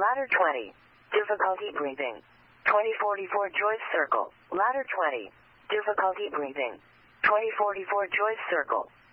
Ladder 20. Difficulty breathing. 2044 Joyce Circle. Ladder 20. Difficulty breathing. 2044 Joyce Circle.